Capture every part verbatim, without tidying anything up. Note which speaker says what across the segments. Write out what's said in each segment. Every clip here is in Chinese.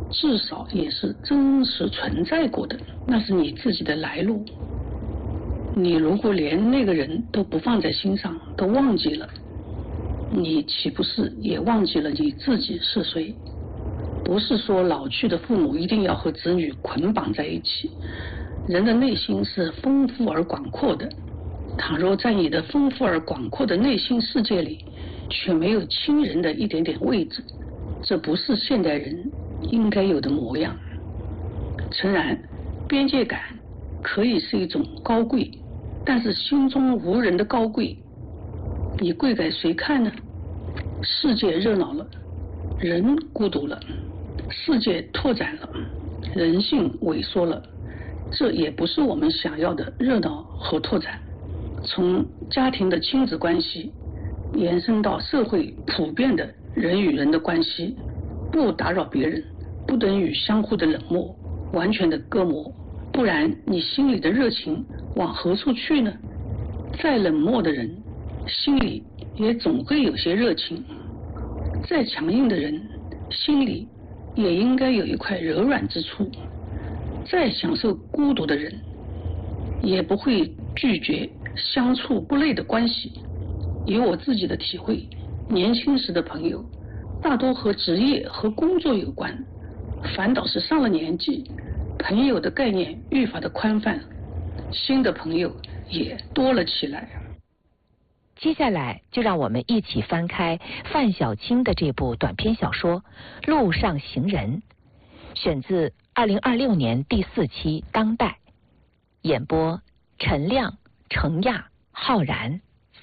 Speaker 1: 至少也是真实存在过的，那是你自己的来路。你如果连那个人都不放在心上，都忘记了，你岂不是也忘记了你自己是谁？不是说老去的父母一定要和子女捆绑在一起，人的内心是丰富而广阔的。倘若在你的丰富而广阔的内心世界里，却没有亲人的一点点位置，这不是现代人应该有的模样。诚然，边界感可以是一种高贵，但是心中无人的高贵，你贵给谁看呢？世界热闹了，人孤独了；世界拓展了，人性萎缩了。这也不是我们想要的热闹和拓展。从家庭的亲子关系延伸到社会普遍的人与人的关系，不打扰别人不等于相互的冷漠，完全的割膜，不然你心里的热情往何处去呢？再冷漠的人心里也总会有些热情，再强硬的人心里也应该有一块柔软之处，再享受孤独的人也不会拒绝相处不累的关系。以我自己的体会，年轻时的朋友大多和职业和工作有关，反倒是上了年纪，朋友的概念愈发的宽泛，新的朋友也多了起来。
Speaker 2: 接下来就让我们一起翻开范小青的这部短篇小说《路上行人》，选自二零二六年第四期《当代》，演播陈亮、程亚、浩然。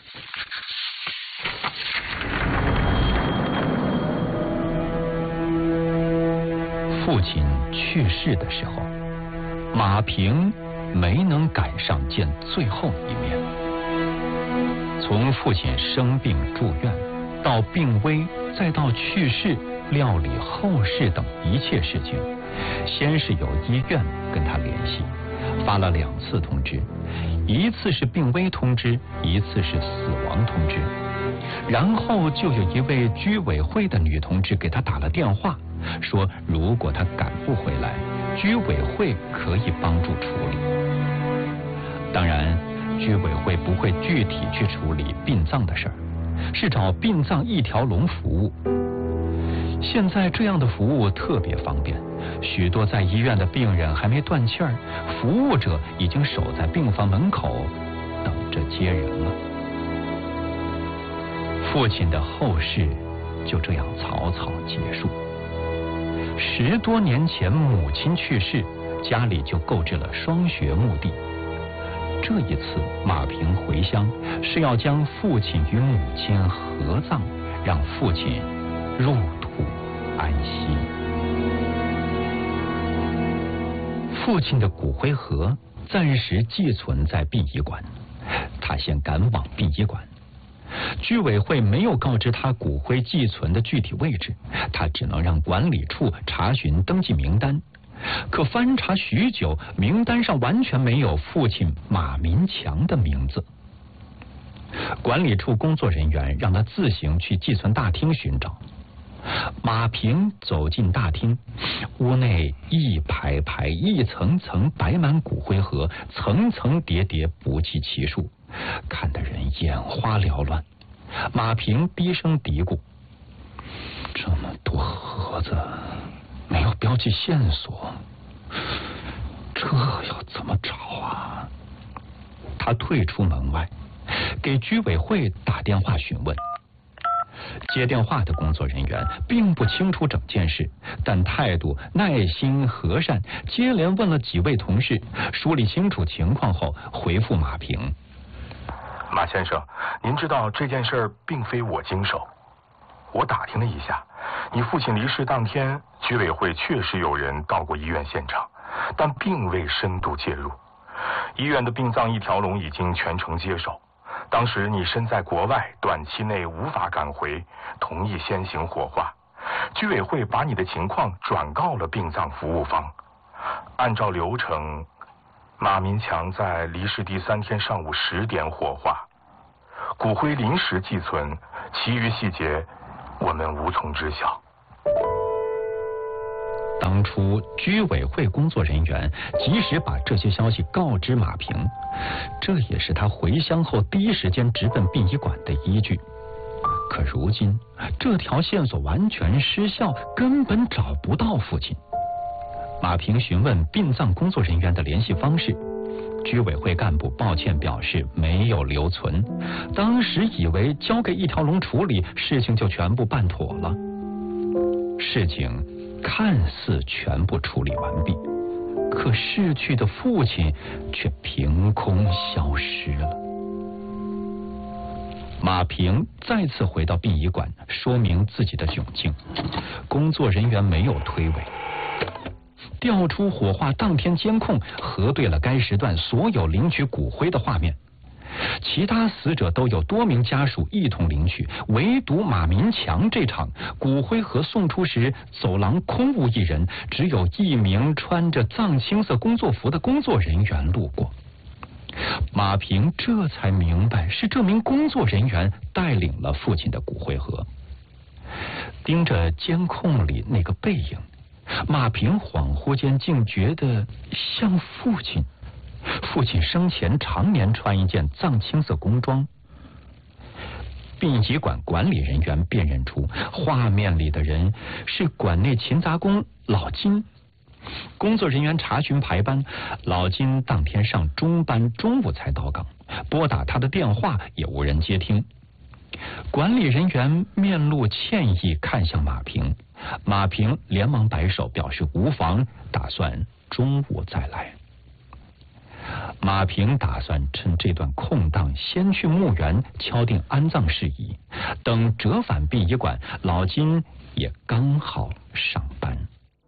Speaker 3: 父亲去世的时候，马平没能赶上见最后一面。从父亲生病住院到病危，再到去世、料理后事等一切事情，先是有医院跟他联系，发了两次通知，一次是病危通知，一次是死亡通知。然后就有一位居委会的女同志给他打了电话，说如果他赶不回来，居委会可以帮助处理。当然，居委会不会具体去处理殡葬的事儿，是找殡葬一条龙服务。现在这样的服务特别方便，许多在医院的病人还没断气儿，服务者已经守在病房门口等着接人了。父亲的后事就这样草草结束。十多年前母亲去世，家里就购置了双学墓地。这一次马平回乡是要将父亲与母亲合葬，让父亲入土安息。父亲的骨灰盒暂时寄存在殡仪馆，他先赶往殡仪馆。居委会没有告知他骨灰寄存的具体位置，他只能让管理处查询登记名单。可翻查许久，名单上完全没有父亲马民强的名字。管理处工作人员让他自行去寄存大厅寻找。马平走进大厅，屋内一排排一层层摆满骨灰盒，层层叠叠不计其数，看得人眼花缭乱。马平低声嘀咕：这么多盒子没有标记线索，这要怎么找啊？他退出门外，给居委会打电话询问。接电话的工作人员并不清楚整件事，但态度耐心和善，接连问了几位同事，梳理清楚情况后回复马平：
Speaker 4: 马先生，您知道这件事并非我经手。我打听了一下，你父亲离世当天，居委会确实有人到过医院现场，但并未深度介入。医院的殡葬一条龙已经全程接手。当时你身在国外，短期内无法赶回，同意先行火化。居委会把你的情况转告了殡葬服务方。按照流程，马民强在离世第三天上午十点火化，骨灰临时寄存，其余细节我们无从知晓。
Speaker 3: 当初居委会工作人员及时把这些消息告知马平，这也是他回乡后第一时间直奔殡仪馆的依据。可如今这条线索完全失效，根本找不到父亲。马平询问殡葬工作人员的联系方式，居委会干部抱歉表示没有留存，当时以为交给一条龙处理，事情就全部办妥了。事情看似全部处理完毕，可逝去的父亲却凭空消失了。马平再次回到殡仪馆，说明自己的窘境，工作人员没有推诿，调出火化当天监控，核对了该时段所有领取骨灰的画面。其他死者都有多名家属一同领取，唯独马民强这场骨灰盒送出时，走廊空无一人，只有一名穿着藏青色工作服的工作人员路过。马平这才明白，是这名工作人员带领了父亲的骨灰盒。盯着监控里那个背影，马平恍惚间竟觉得像父亲。父亲生前常年穿一件藏青色工装。殡仪馆管理人员辨认出画面里的人是馆内勤杂工老金。工作人员查询排班，老金当天上中班，中午才到岗，拨打他的电话也无人接听。管理人员面露歉意看向马平，马平连忙摆手表示无妨，打算中午再来。马平打算趁这段空档先去墓园敲定安葬事宜，等折返殡仪馆，老金也刚好上班。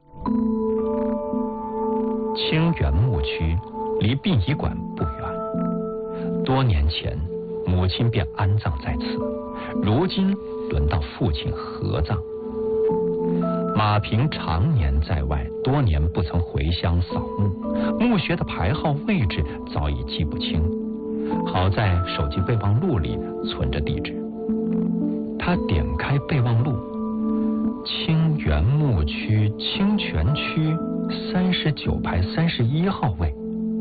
Speaker 3: 清源墓区离殡仪馆不远，多年前母亲便安葬在此，如今轮到父亲合葬。马平常年在外，多年不曾回乡扫墓，墓穴的牌号位置早已记不清，好在手机备忘录里存着地址。他点开备忘录，清源墓区清泉区三十九排三十一号位。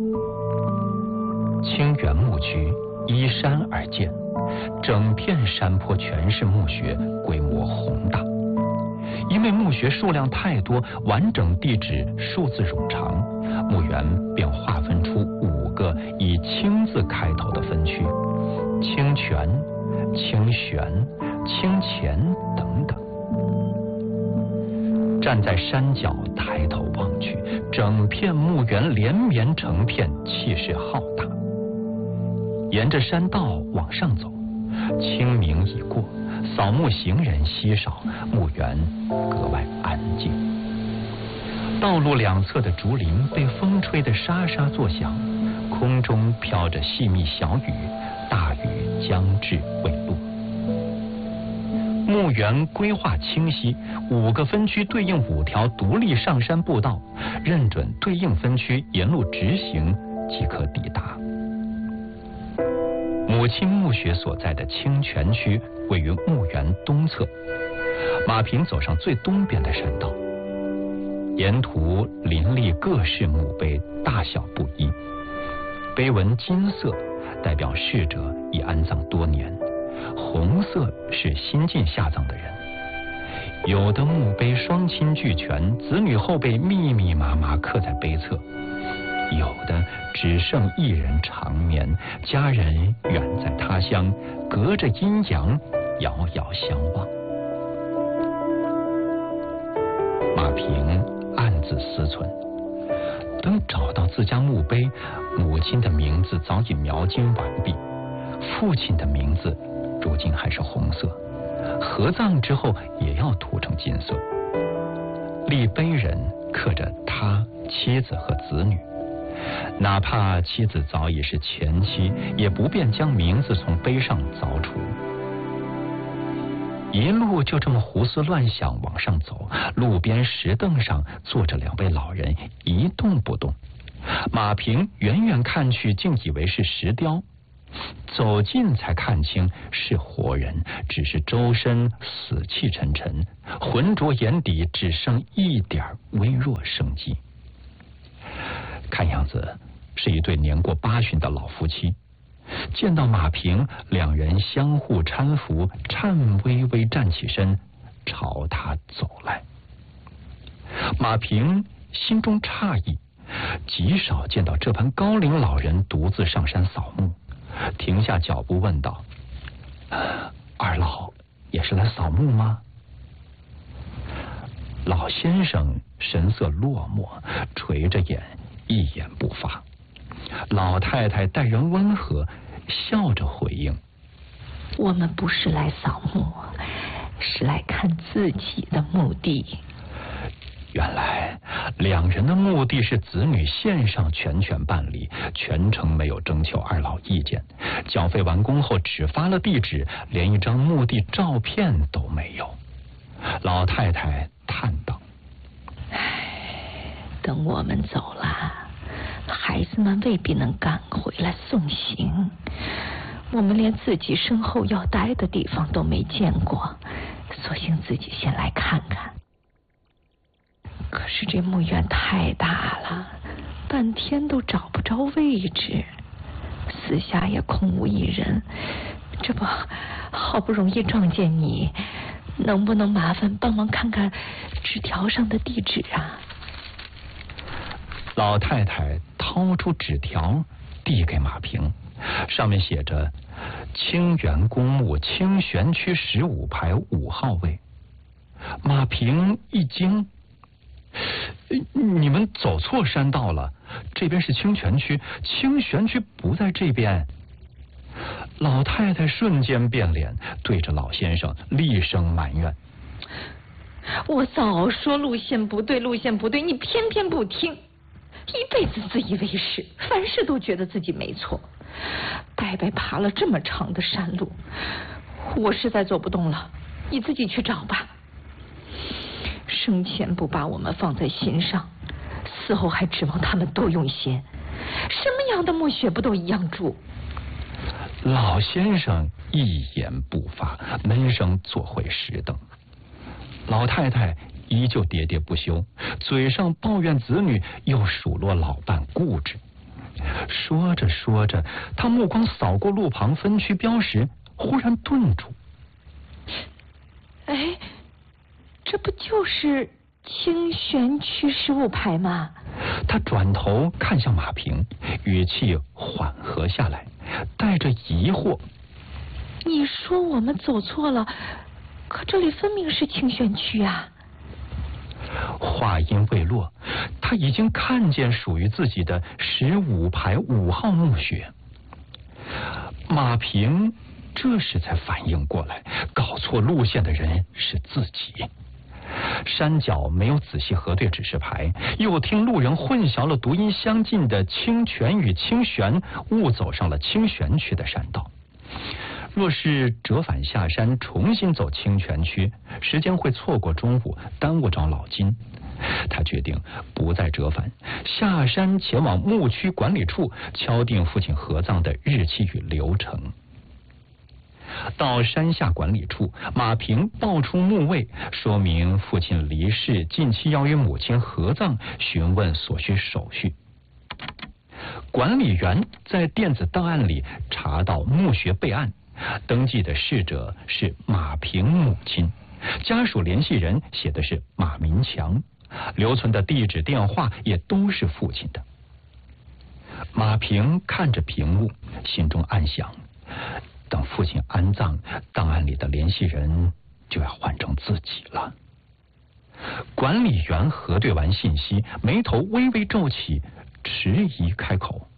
Speaker 3: 清源墓区依山而建，整片山坡全是墓穴，规模宏大。因为墓穴数量太多，完整地址数字冗长，墓园便划分出五个以清字开头的分区：清泉、清玄、清钱等等。站在山脚抬头望去，整片墓园连绵成片，气势浩大。沿着山道往上走，清明已过，扫墓行人稀少，墓园格外安静。道路两侧的竹林被风吹得沙沙作响，空中飘着细密小雨，大雨将至未落。墓园规划清晰，五个分区对应五条独立上山步道，认准对应分区沿路直行即可抵达。母亲墓穴所在的清泉区位于墓园东侧，马平走上最东边的山道，沿途林立各式墓碑，大小不一，碑文金色代表逝者已安葬多年，红色是新晋下葬的人。有的墓碑双亲俱全，子女后辈密密麻麻刻在碑侧，有的只剩一人长眠，家人远在他乡，隔着阴阳遥遥相望。马平暗自思忖，等找到自家墓碑，母亲的名字早已描金完毕，父亲的名字如今还是红色，合葬之后也要涂成金色。立碑人刻着他、妻子和子女，哪怕妻子早已是前妻，也不便将名字从碑上凿除。一路就这么胡思乱想往上走，路边石凳上坐着两位老人，一动不动。马平远远看去，竟以为是石雕， 走近才看清是活人，只是周身死气沉沉，浑浊眼底只剩一点微弱生机。看样子是一对年过八旬的老夫妻。见到马平，两人相互搀扶，颤巍巍站起身，朝他走来。马平心中诧异，极少见到这般高龄老人独自上山扫墓，停下脚步问道：“二老也是来扫墓吗？”老先生神色落寞，垂着眼，一言不发。老太太待人温和，笑着回应：“
Speaker 2: 我们不是来扫墓，是来看自己的墓地。”
Speaker 3: 原来两人的目的是子女线上全权办理，全程没有征求二老意见，缴费完工后只发了地址，连一张墓地照片都没有。老太太叹道：“
Speaker 2: 唉，等我们走了，孩子们未必能赶回来送行，我们连自己身后要待的地方都没见过，索性自己先来看看。可是这墓园太大了，半天都找不着位置，四下也空无一人，这不好不容易撞见你，能不能麻烦帮忙看看纸条上的地址啊？”
Speaker 3: 老太太掏出纸条递给马平，上面写着清源公墓清玄区十五排五号位。马平一惊：“你们走错山道了，这边是清泉区，清玄区不在这边。”老太太瞬间变脸，对着老先生厉声埋怨：“
Speaker 2: 我早说路线不对，路线不对，你偏偏不听，一辈子自以为是，凡事都觉得自己没错，白白爬了这么长的山路，我实在走不动了，你自己去找吧。生前不把我们放在心上，死后还指望他们多用心，什么样的墓穴不都一样住？”
Speaker 3: 老先生一言不发，闷声坐回石凳。老太太依旧喋喋不休，嘴上抱怨子女，又数落老伴固执。说着说着，他目光扫过路旁分区标识，忽然顿住。
Speaker 2: 哎，这不就是清玄区十五排吗？
Speaker 3: 他转头看向马平，语气缓和下来，带着疑惑：“
Speaker 2: 你说我们走错了，可这里分明是清玄区啊！”
Speaker 3: 话音未落，他已经看见属于自己的十五排五号墓穴。马平这时才反应过来，搞错路线的人是自己。山脚没有仔细核对指示牌，又听路人混淆了读音相近的清泉与清玄，误走上了清玄区的山道。若是折返下山重新走清泉区，时间会错过中午，耽误着老金。他决定不再折返，下山前往墓区管理处敲定父亲合葬的日期与流程。到山下管理处，马平报出墓位，说明父亲离世，近期要与母亲合葬，询问所需手续。管理员在电子档案里查到墓穴备案，登记的逝者是马平母亲，家属联系人写的是马民强，留存的地址电话也都是父亲的。马平看着屏幕，心中暗想，等父亲安葬，档案里的联系人就要换成自己了。管理员核对完信息，眉头微微皱起，迟疑开口：“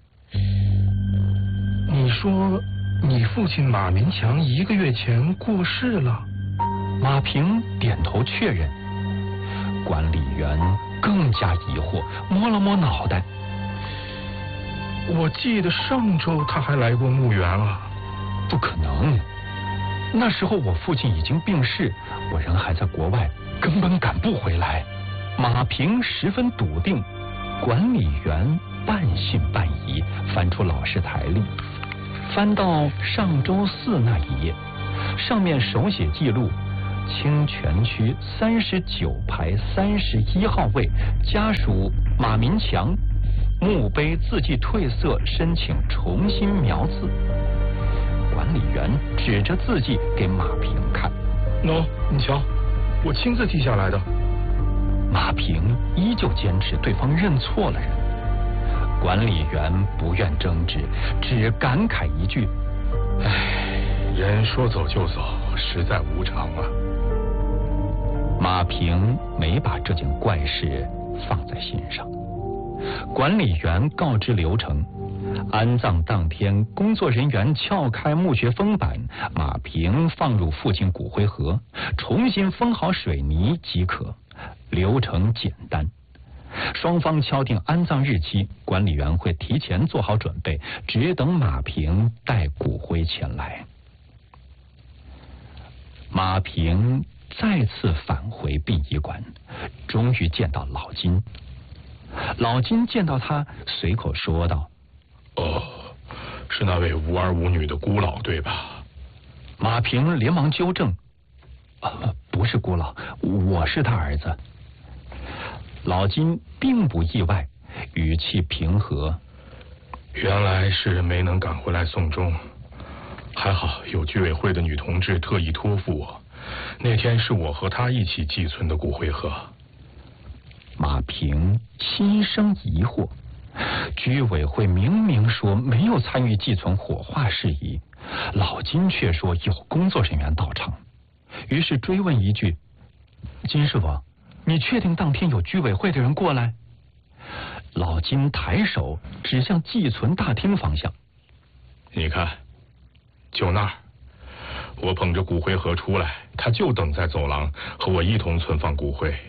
Speaker 4: 你说你父亲马民强一个月前过世了？”
Speaker 3: 马平点头确认。管理员更加疑惑，摸了摸脑袋：“
Speaker 4: 我记得上周他还来过墓园啊。”“
Speaker 3: 不可能，那时候我父亲已经病逝，我人还在国外，根本赶不回来。”马平十分笃定。管理员半信半疑，翻出老式台历：“ 翻到上周四那一页，上面手写记录清泉区三十九排三十一号位家属马民强，墓碑字迹褪色，申请重新描字。管理员指着字迹给马平看，
Speaker 4: 喏，你瞧，我亲自记下来的。
Speaker 3: 马平依旧坚持对方认错了人。管理员不愿争执，只感慨一句：
Speaker 4: 唉，人说走就走，实在无常啊。
Speaker 3: 马平没把这件怪事放在心上。管理员告知流程，安葬当天，工作人员撬开墓穴封板，马平放入父亲骨灰盒，重新封好水泥即可。流程简单。双方敲定安葬日期，管理员会提前做好准备，只等马平带骨灰前来。马平再次返回殡仪馆，终于见到老金。老金见到他，随口说道：“
Speaker 4: 哦，是那位无儿无女的孤老，对吧？”
Speaker 3: 马平连忙纠正：“啊，不是孤老，我是他儿子。”老金并不意外，语气平和：“
Speaker 4: 原来是没能赶回来送终，还好有居委会的女同志特意托付我，那天是我和她一起寄存的骨灰盒。”
Speaker 3: 马平心生疑惑，居委会明明说没有参与寄存火化事宜，老金却说有工作人员到场，于是追问一句：“金师傅，你确定当天有居委会的人过来？”老金抬手指向寄存大厅方向：“
Speaker 4: 你看，就那儿。我捧着骨灰盒出来，他就等在走廊和我一同存放骨灰。”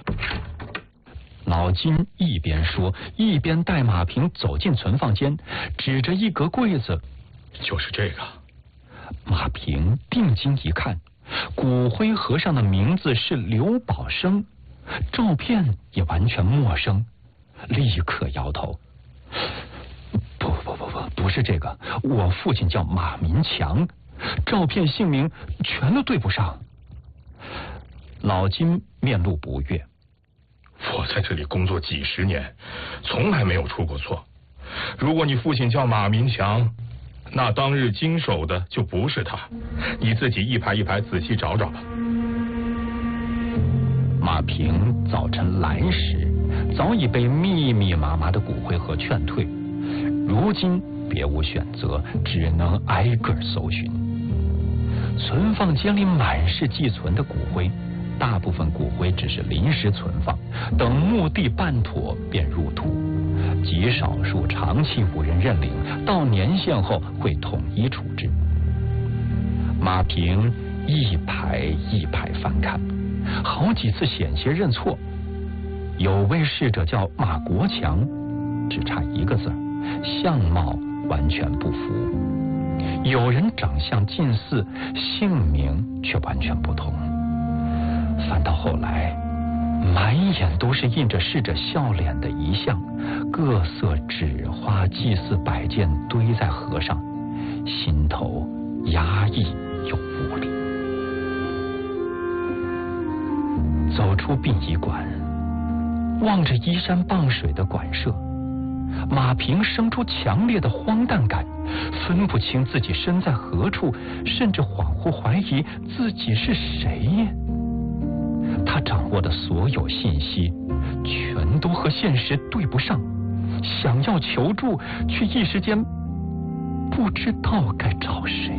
Speaker 3: 老金一边说，一边带马平走进存放间，指着一格柜子：“
Speaker 4: 就是这个。”
Speaker 3: 马平定睛一看，骨灰盒上的名字是刘宝生，照片也完全陌生，立刻摇头：“不不不不，不是这个，我父亲叫马民强，照片姓名全都对不上。”老金面露不悦：“
Speaker 4: 我在这里工作几十年，从来没有出过错。如果你父亲叫马民强，那当日经手的就不是他，你自己一排一排仔细找找吧。”
Speaker 3: 马平早晨来时，早已被密密麻麻的骨灰盒劝退，如今别无选择，只能挨个搜寻。存放间里满是寄存的骨灰，大部分骨灰只是临时存放，等墓地办妥便入土，极少数长期无人认领，到年限后会统一处置。马平一排一排翻看，好几次险些认错。有位逝者叫马国强，只差一个字，相貌完全不符；有人长相近似，姓名却完全不同。翻到后来，满眼都是印着逝者笑脸的遗像，各色纸花祭祀摆件堆在盒上，心头压抑又无力。走出殡仪馆，望着依山傍水的馆舍，马平生出强烈的荒诞感，分不清自己身在何处，甚至恍惚怀疑自己是谁呀。他掌握的所有信息全都和现实对不上，想要求助，却一时间不知道该找谁。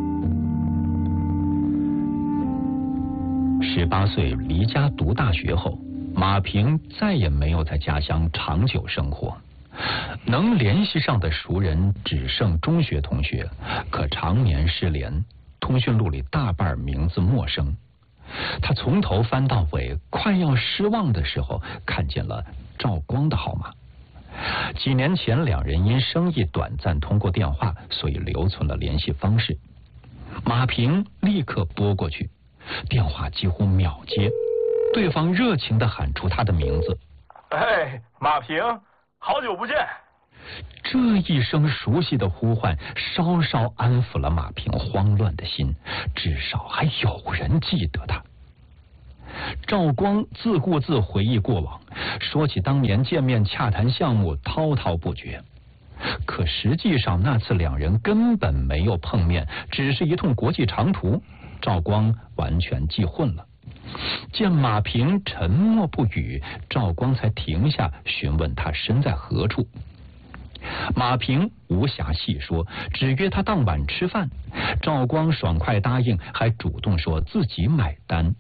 Speaker 3: 十八岁离家读大学后，马平再也没有在家乡长久生活，能联系上的熟人只剩中学同学，可常年失联，通讯录里大半名字陌生。他从头翻到尾，快要失望的时候，看见了赵光的号码。几年前，两人因生意短暂通过电话，所以留存了联系方式。马平立刻拨过去，电话几乎秒接，对方热情地喊出他的名字：“
Speaker 4: 哎，马平，好久不见。”
Speaker 3: 这一声熟悉的呼唤，稍稍安抚了马平慌乱的心，至少还有人记得他。赵光自顾自回忆过往，说起当年见面洽谈项目，滔滔不绝。可实际上那次两人根本没有碰面，只是一通国际长途，赵光完全记混了。见马平沉默不语，赵光才停下询问他身在何处。马平无暇细说，只约他当晚吃饭。赵光爽快答应，还主动说自己买单。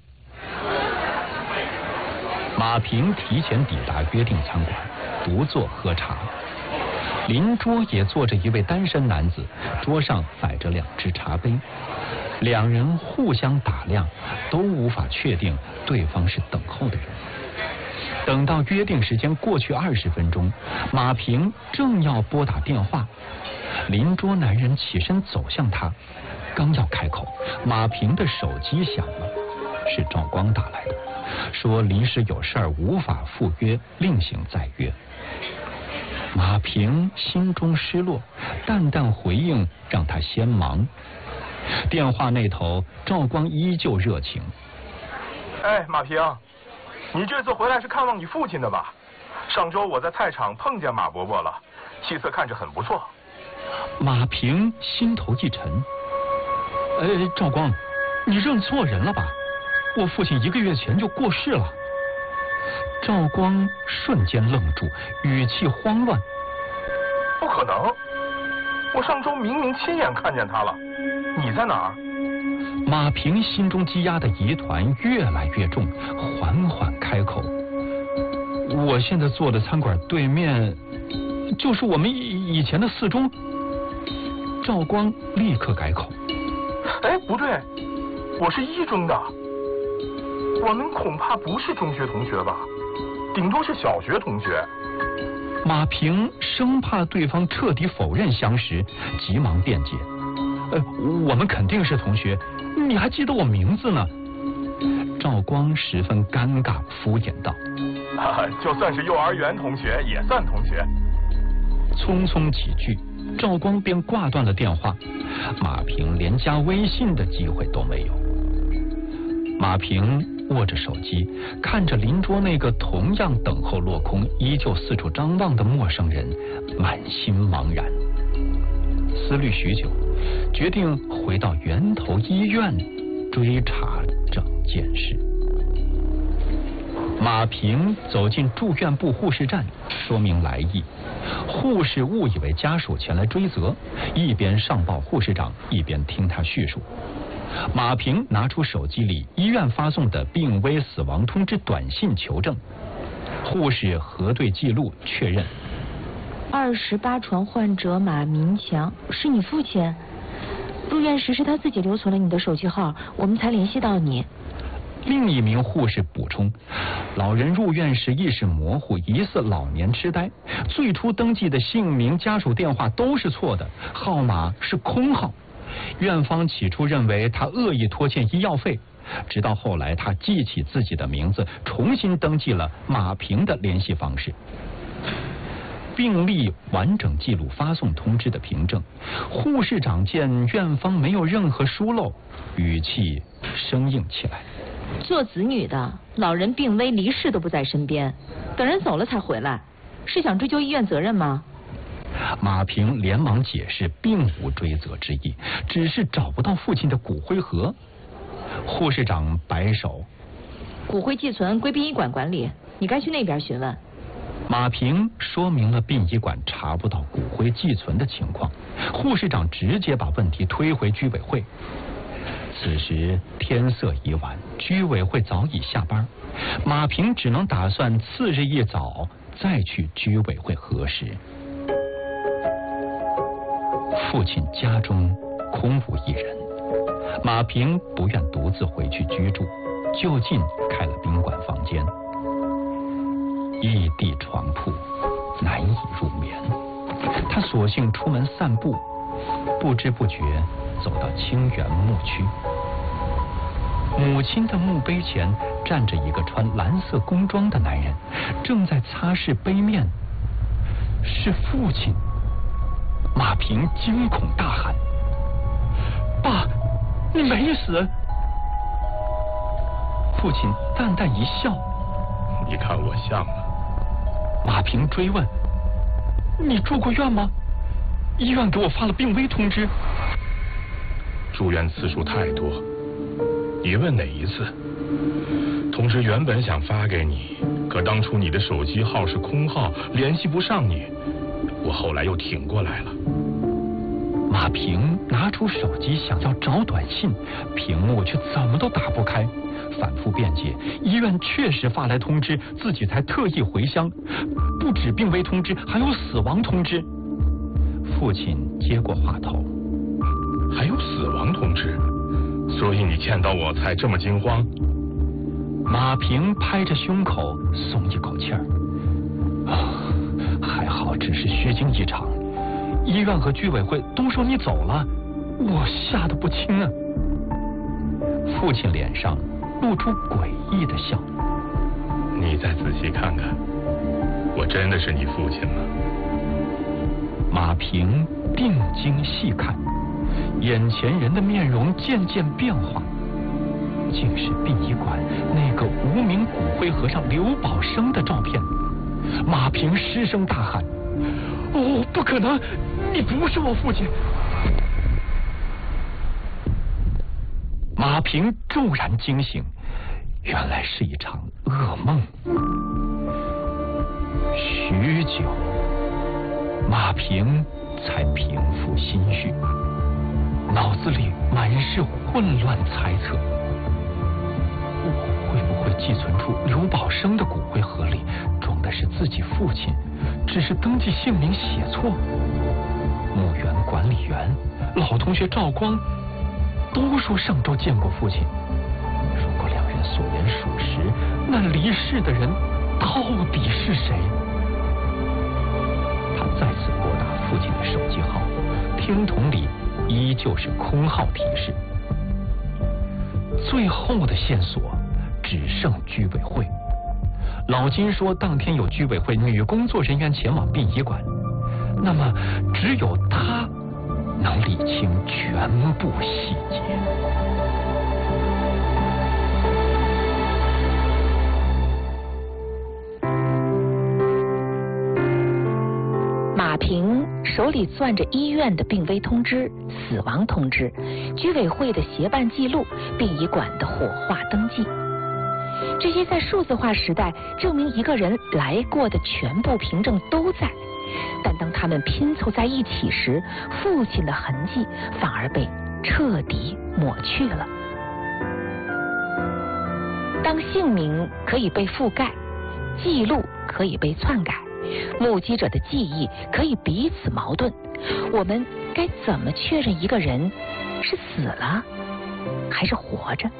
Speaker 3: 马平提前抵达约定餐馆，独坐喝茶。邻桌也坐着一位单身男子，桌上摆着两只茶杯。两人互相打量，都无法确定对方是等候的人。等到约定时间过去二十分钟，马平正要拨打电话，邻桌男人起身走向他，刚要开口，马平的手机响了，是赵光打来的，说临时有事儿无法赴约，另行再约。马平心中失落，淡淡回应让他先忙。电话那头，赵光依旧热情。
Speaker 4: 哎，马平，你这次回来是看望你父亲的吧？上周我在菜场碰见马伯伯了，气色看着很不错。
Speaker 3: 马平心头一沉。哎，赵光，你认错人了吧？我父亲一个月前就过世了。赵光瞬间愣住，语气慌乱。
Speaker 4: 不可能，我上周明明亲眼看见他了，你在哪儿？
Speaker 3: 马平心中积压的疑团越来越重，缓缓开口：我现在坐的餐馆对面，就是我们以前的四中。赵光立刻改口：
Speaker 4: 哎，不对，我是一中的，我们恐怕不是中学同学吧，顶多是小学同学。
Speaker 3: 马平生怕对方彻底否认相识，急忙辩解：呃，我们肯定是同学，你还记得我名字呢。赵光十分尴尬，敷衍道：
Speaker 4: 啊，就算是幼儿园同学也算同学。
Speaker 3: 匆匆几句，赵光便挂断了电话，马平连加微信的机会都没有。马平握着手机，看着邻桌那个同样等候落空、依旧四处张望的陌生人，满心茫然。思虑许久，决定回到源头医院追查整件事。马平走进住院部护士站，说明来意。护士误以为家属前来追责，一边上报护士长，一边听他叙述。马平拿出手机里医院发送的病危死亡通知短信求证，护士核对记录确认。
Speaker 5: 二十八床患者马明强是你父亲，入院时是他自己留存了你的手机号，我们才联系到你。
Speaker 3: 另一名护士补充，老人入院时意识模糊，疑似老年痴呆，最初登记的姓名、家属电话都是错的，号码是空号。院方起初认为他恶意拖欠医药费，直到后来他记起自己的名字，重新登记了马平的联系方式。病历完整记录发送通知的凭证，护士长见院方没有任何疏漏，语气生硬起来。
Speaker 5: 做子女的，老人病危离世都不在身边，等人走了才回来，是想追究医院责任吗？
Speaker 3: 马平连忙解释，并无追责之意，只是找不到父亲的骨灰盒。护士长摆手：
Speaker 5: 骨灰寄存归殡仪馆管理，你该去那边询问。
Speaker 3: 马平说明了殡仪馆查不到骨灰寄存的情况，护士长直接把问题推回居委会。此时天色已晚，居委会早已下班，马平只能打算次日一早再去居委会核实。父亲家中空无一人，马平不愿独自回去居住，就近开了宾馆房间。一地床铺，难以入眠，他索性出门散步，不知不觉走到清源墓区。母亲的墓碑前站着一个穿蓝色工装的男人，正在擦拭碑面。是父亲。 马平惊恐大喊：“爸，你没死！”父亲淡淡一笑：“
Speaker 4: 你看我像吗？”
Speaker 3: 马平追问：“你住过院吗？医院给我发了病危通知。”
Speaker 4: 住院次数太多，你问哪一次？通知原本想发给你，可当初你的手机号是空号，联系不上你，我后来又挺过来了。
Speaker 3: 马平拿出手机想要找短信，屏幕却怎么都打不开，反复辩解，医院确实发来通知，自己才特意回乡，不止病危通知，还有死亡通知。父亲接过话头：“
Speaker 4: 还有死亡通知，所以你见到我才这么惊慌？”
Speaker 3: 马平拍着胸口松一口气儿：“啊，还好只是虚惊一场，医院和居委会都说你走了，我吓得不轻啊。”父亲脸上露出诡异的笑：“
Speaker 4: 你再仔细看看，我真的是你父亲吗？”
Speaker 3: 马平定睛细看，眼前人的面容渐渐变化，竟是殡仪馆那个无名骨灰盒上刘宝生的照片。马平失声大喊：“哦，不可能！你不是我父亲！”马平骤然惊醒，原来是一场噩梦。许久，马平才平复心绪，脑子里满是混乱猜测。我会不会寄存处刘宝生的骨灰盒里装的是自己父亲，只是登记姓名写错？墓园管理员、老同学赵光都说上周见过父亲。如果两人所言属实，那离世的人到底是谁？他再次拨打父亲的手机号，听筒里依旧是空号提示。最后的线索只剩居委会。老金说当天有居委会女工作人员前往殡仪馆，那么只有他能理清全部细节。
Speaker 2: 马平手里攥着医院的病危通知、死亡通知、居委会的协办记录、殡仪馆的火化登记，这些在数字化时代证明一个人来过的全部凭证都在，但当他们拼凑在一起时，父亲的痕迹反而被彻底抹去了。当姓名可以被覆盖，记录可以被篡改，目击者的记忆可以彼此矛盾，我们该怎么确认一个人是死了还是活着？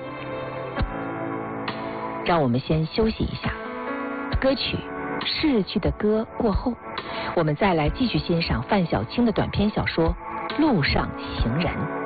Speaker 2: 让我们先休息一下，歌曲《逝去的歌》过后，我们再来继续欣赏范小青的短篇小说《路上行人》。